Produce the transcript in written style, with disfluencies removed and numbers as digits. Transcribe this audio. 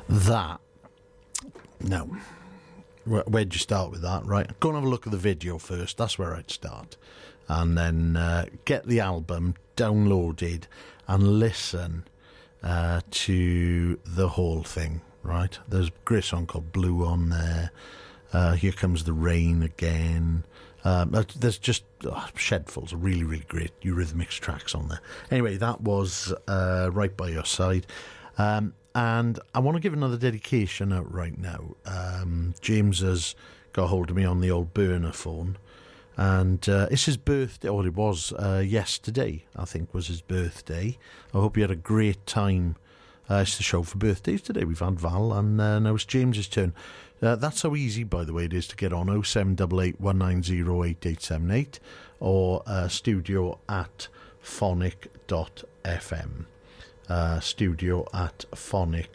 that. Now, where'd you start with that? Right, go and have a look at the video first. That's where I'd start. And then get the album downloaded and listen to the whole thing, right? There's a great song called Blue on there. Here Comes the Rain again. There's just shedfuls of really, really great Eurythmics tracks on there. Anyway, that was Right By Your Side. And I want to give another dedication out right now. James has got hold of me on the old burner phone. And it's his birthday, or it was yesterday, I think was his birthday. I hope you had a great time. It's the show for birthdays today. We've had Val, and now it's James's turn. That's how easy, by the way, it is to get on 0788 190 8878 or studio at phonic.fm. Studio at phonic